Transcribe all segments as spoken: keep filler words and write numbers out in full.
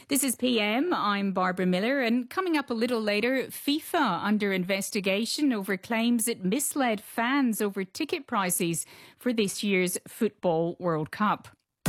This is P M. I'm Barbara Miller, and coming up a little later, FIFA under investigation over claims it misled fans over ticket prices for this year's Football World Cup.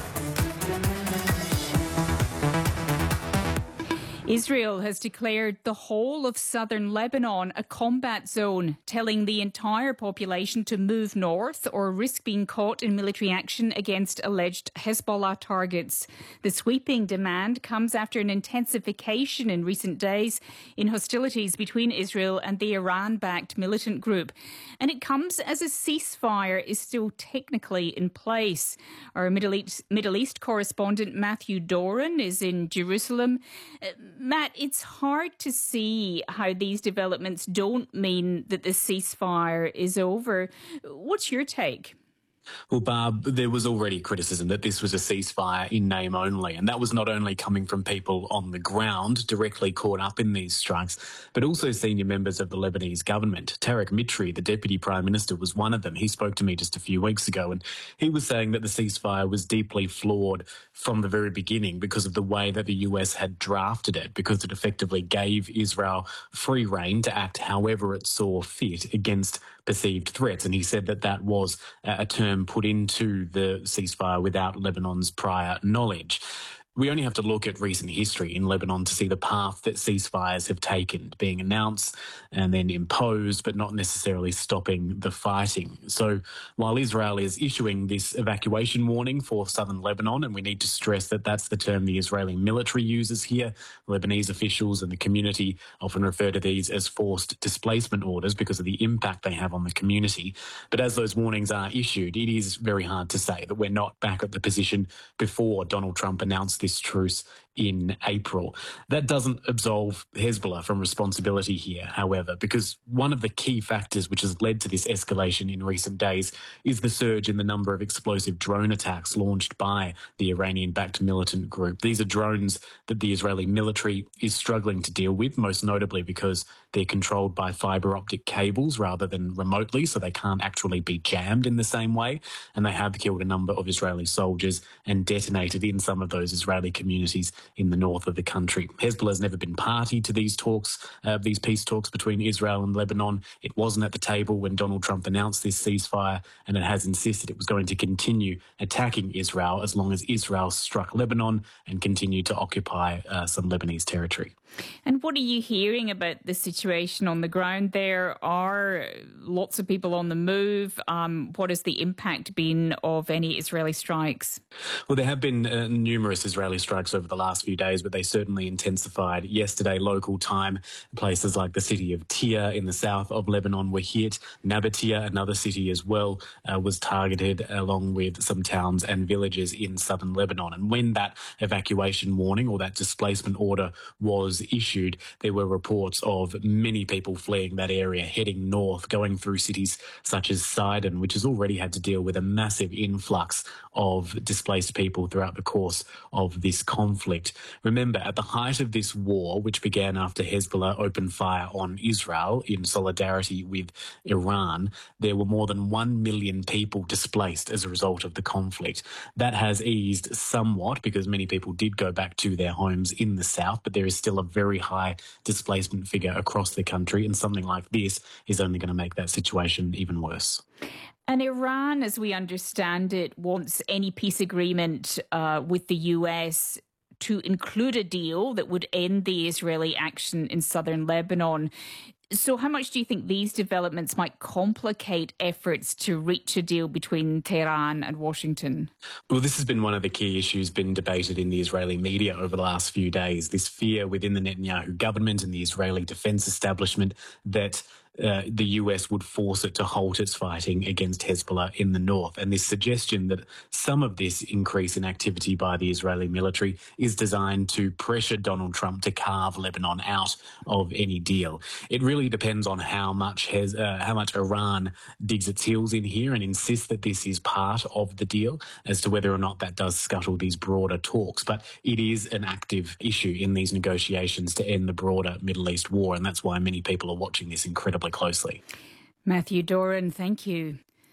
Israel has declared the whole of southern Lebanon a combat zone, telling the entire population to move north or risk being caught in military action against alleged Hezbollah targets. The sweeping demand comes after an intensification in recent days in hostilities between Israel and the Iran-backed militant group. And it comes as a ceasefire is still technically in place. Our Middle East, Middle East correspondent Matthew Doran is in Jerusalem. Uh, Matt, it's hard to see how these developments don't mean that the ceasefire is over. What's your take? Well, Barb, there was already criticism that this was a ceasefire in name only, and that was not only coming from people on the ground directly caught up in these strikes, but also senior members of the Lebanese government. Tariq Mitri, the Deputy Prime Minister, was one of them. He spoke to me just a few weeks ago, and he was saying that the ceasefire was deeply flawed from the very beginning because of the way that the U S had drafted it, because it effectively gave Israel free rein to act however it saw fit against perceived threats. And he said that that was a term put into the ceasefire without Lebanon's prior knowledge. We only have to look at recent history in Lebanon to see the path that ceasefires have taken, being announced and then imposed, but not necessarily stopping the fighting. So while Israel is issuing this evacuation warning for southern Lebanon, and we need to stress that that's the term the Israeli military uses here, Lebanese officials and the community often refer to these as forced displacement orders because of the impact they have on the community. But as those warnings are issued, it is very hard to say that we're not back at the position before Donald Trump announced this truce in April. That doesn't absolve Hezbollah from responsibility here, however, because one of the key factors which has led to this escalation in recent days is the surge in the number of explosive drone attacks launched by the Iranian-backed militant group. These are drones that the Israeli military is struggling to deal with, most notably because they're controlled by fibre optic cables rather than remotely, so they can't actually be jammed in the same way. And they have killed a number of Israeli soldiers and detonated in some of those Israeli communities in the north of the country. Hezbollah has never been party to these talks, uh, these peace talks between Israel and Lebanon. It wasn't at the table when Donald Trump announced this ceasefire, and it has insisted it was going to continue attacking Israel as long as Israel struck Lebanon and continued to occupy uh, some Lebanese territory. And what are you hearing about the situation on the ground? There are lots of people on the move. Um, what has the impact been of any Israeli strikes? Well, there have been uh, numerous Israeli strikes over the last few days, but they certainly intensified yesterday local time. Places like the city of Tyre in the south of Lebanon were hit. Nabatea, another city as well, uh, was targeted, along with some towns and villages in southern Lebanon. And when that evacuation warning or that displacement order was issued, there were reports of many people fleeing that area, heading north, going through cities such as Sidon, which has already had to deal with a massive influx of displaced people throughout the course of this conflict. Remember, at the height of this war, which began after Hezbollah opened fire on Israel in solidarity with Iran, there were more than one million people displaced as a result of the conflict. That has eased somewhat because many people did go back to their homes in the south, but there is still a very high displacement figure across the country, and something like this is only going to make that situation even worse. And Iran, as we understand it, wants any peace agreement uh, with the U S to include a deal that would end the Israeli action in southern Lebanon. So how much do you think these developments might complicate efforts to reach a deal between Tehran and Washington? Well, this has been one of the key issues been debated in the Israeli media over the last few days, this fear within the Netanyahu government and the Israeli defense establishment that Uh, the U S would force it to halt its fighting against Hezbollah in the north. And this suggestion that some of this increase in activity by the Israeli military is designed to pressure Donald Trump to carve Lebanon out of any deal. It really depends on how much has, uh, how much Iran digs its heels in here and insists that this is part of the deal, as to whether or not that does scuttle these broader talks. But it is an active issue in these negotiations to end the broader Middle East war, and that's why many people are watching this incredibly closely. Matthew Doran, thank you.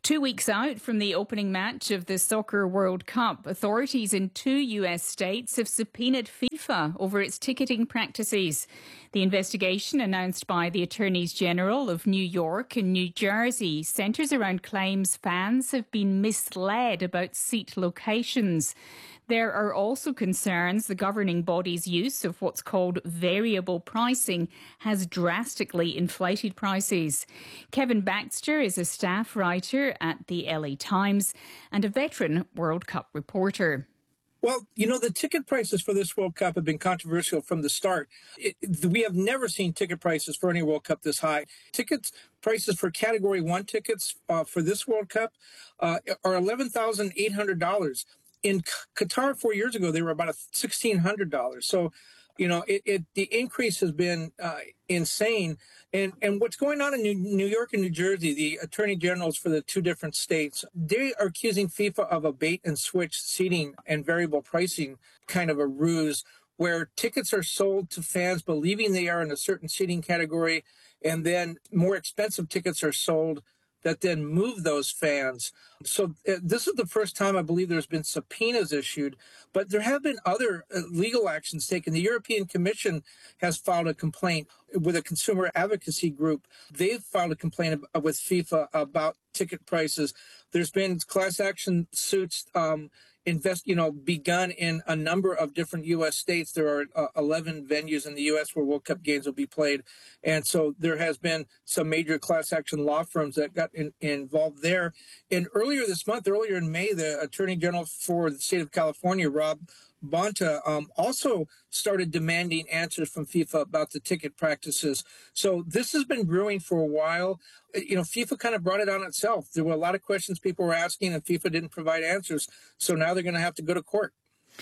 Two weeks out from the opening match of the Soccer World Cup, authorities in two U S states have subpoenaed FIFA over its ticketing practices. The investigation, announced by the Attorneys General of New York and New Jersey, centres around claims fans have been misled about seat locations. There are also concerns the governing body's use of what's called variable pricing has drastically inflated prices. Kevin Baxter is a staff writer at the L A Times and a veteran World Cup reporter. Well, you know, the ticket prices for this World Cup have been controversial from the start. It, we have never seen ticket prices for any World Cup this high. Tickets prices for Category one tickets uh, for this World Cup uh, are eleven thousand eight hundred dollars. In Qatar four years ago, they were about sixteen hundred dollars. So, you know, it, it the increase has been uh, insane. And and what's going on in New, New York and New Jersey, the attorney generals for the two different states, they are accusing FIFA of a bait and switch seating and variable pricing kind of a ruse where tickets are sold to fans believing they are in a certain seating category, and then more expensive tickets are sold that then move those fans. So uh, this is the first time I believe there's been subpoenas issued, but there have been other uh, legal actions taken. The European Commission has filed a complaint with a consumer advocacy group. They've filed a complaint ab- with FIFA about ticket prices. There's been class action suits um, invest, you know, begun in a number of different U S states. There are uh, eleven venues in the U S where World Cup games will be played. And so there has been some major class action law firms that got in, involved there. And earlier this month, earlier in May, the Attorney General for the state of California, Rob Bonta, um, also started demanding answers from FIFA about the ticket practices. So this has been brewing for a while. You know, FIFA kind of brought it on itself. There were a lot of questions people were asking, and FIFA didn't provide answers. So now they're going to have to go to court.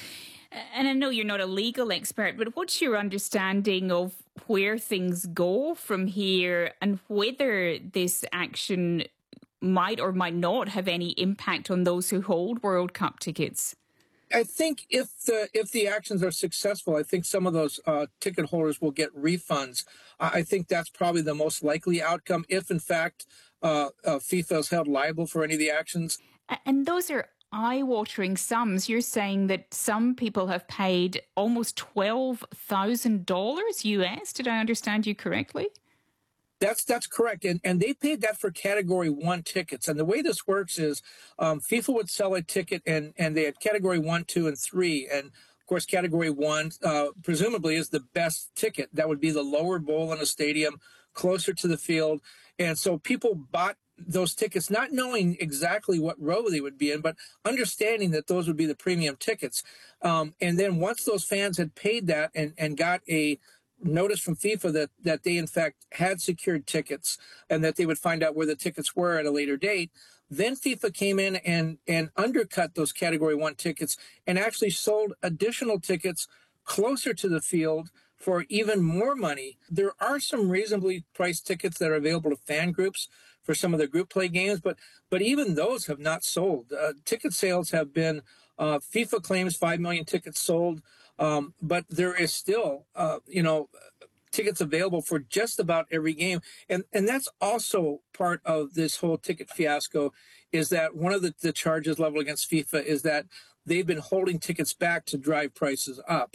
And I know you're not a legal expert, but what's your understanding of where things go from here and whether this action might or might not have any impact on those who hold World Cup tickets? I think if the if the actions are successful, I think some of those uh, ticket holders will get refunds. I think that's probably the most likely outcome if, in fact, uh, uh, FIFA is held liable for any of the actions. And those are eye-watering sums. You're saying that some people have paid almost twelve thousand dollars U S. Did I understand you correctly? That's that's correct. And and they paid that for Category one tickets. And the way this works is um, FIFA would sell a ticket, and, and they had Category one, two, and three. And, of course, Category one uh, presumably is the best ticket. That would be the lower bowl in a stadium, closer to the field. And so people bought those tickets not knowing exactly what row they would be in, but understanding that those would be the premium tickets. Um, and then once those fans had paid that and, and got a notice from FIFA that, that they, in fact, had secured tickets and that they would find out where the tickets were at a later date, then FIFA came in and, and undercut those Category one tickets and actually sold additional tickets closer to the field for even more money. There are some reasonably priced tickets that are available to fan groups for some of the group play games, but but even those have not sold. Uh, ticket sales have been, uh, FIFA claims five million tickets sold, um, but there is still, uh, you know, tickets available for just about every game. And and that's also part of this whole ticket fiasco, is that one of the, the charges leveled against FIFA is that they've been holding tickets back to drive prices up.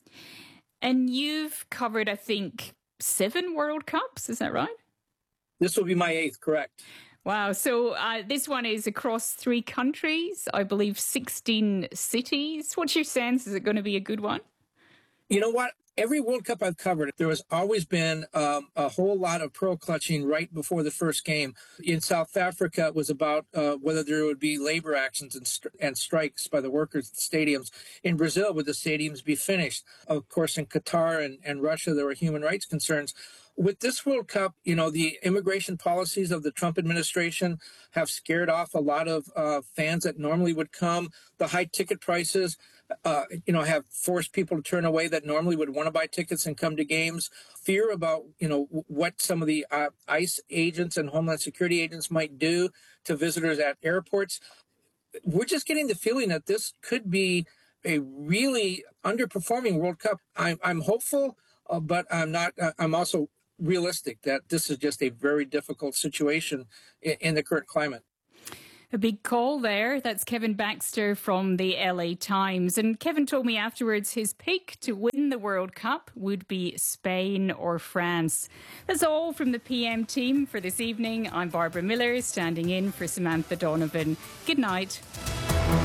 And you've covered, I think, seven World Cups, is that right? This will be my eighth, correct. Wow. So uh, this one is across three countries, I believe sixteen cities. What's your sense? Is it going to be a good one? You know what? Every World Cup I've covered, there has always been um, a whole lot of pearl clutching right before the first game. In South Africa, it was about uh, whether there would be labor actions and, st- and strikes by the workers at the stadiums. In Brazil, would the stadiums be finished? Of course, in Qatar and, and Russia, there were human rights concerns. With this World Cup, you know, the immigration policies of the Trump administration have scared off a lot of uh, fans that normally would come. The high ticket prices, uh, you know, have forced people to turn away that normally would want to buy tickets and come to games. Fear about, you know, what some of the uh, ICE agents and Homeland Security agents might do to visitors at airports. We're just getting the feeling that this could be a really underperforming World Cup. I'm, I'm hopeful, uh, but I'm not. Uh, I'm also realistic that this is just a very difficult situation in, in the current climate. A big call there. That's Kevin Baxter from the L A Times. And Kevin told me afterwards his pick to win the World Cup would be Spain or France. That's all from the P M team for this evening. I'm Barbara Miller, standing in for Samantha Donovan. Good night.